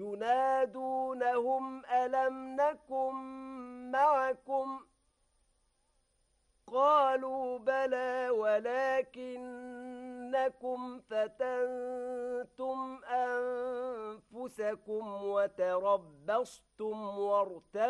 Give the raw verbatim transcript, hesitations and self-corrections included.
ينادونهم ألم نكن معكم قالوا بلى ولكنكم فتنتم أنفسكم وتربصتم وارتبتم